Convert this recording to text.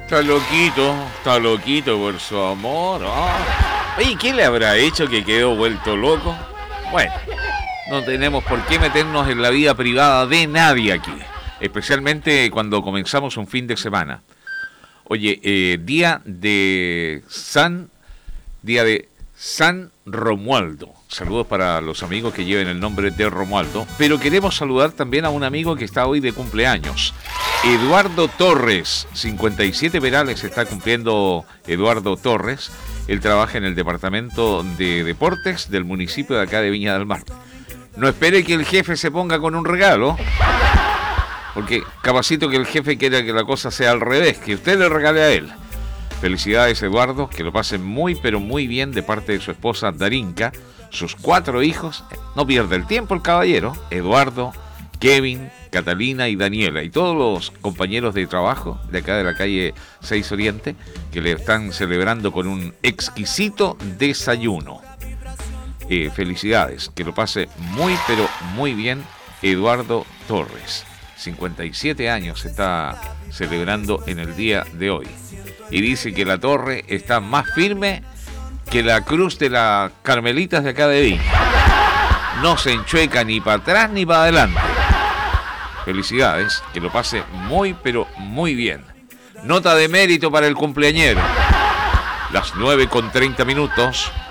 Está loquito por su amor. Oye, ¿qué le habrá hecho que quedó vuelto loco? Bueno, no tenemos por qué meternos en la vida privada de nadie aquí, especialmente cuando comenzamos un fin de semana. Oye, día de San Romualdo. Saludos para los amigos que lleven el nombre de Romualdo. Pero queremos saludar también a un amigo que está hoy de cumpleaños. Eduardo Torres, 57 perales está cumpliendo Eduardo Torres. Él trabaja en el departamento de deportes del municipio de acá de Viña del Mar. No espere que el jefe se ponga con un regalo, porque capacito que el jefe quiera que la cosa sea al revés, que usted le regale a él. Felicidades, Eduardo, que lo pase muy pero muy bien de parte de su esposa Darinka, sus 4 hijos. No pierde el tiempo el caballero. Eduardo, Kevin, Catalina y Daniela, y todos los compañeros de trabajo de acá de la calle 6 Oriente, que le están celebrando con un exquisito desayuno. Felicidades, que lo pase muy pero muy bien Eduardo Torres. 57 años está celebrando en el día de hoy. Y dice que la torre está más firme que la cruz de las Carmelitas de acá de Viña. No se enchueca ni para atrás ni para adelante. Felicidades, que lo pase muy pero muy bien. Nota de mérito para el cumpleañero. Las 9:30.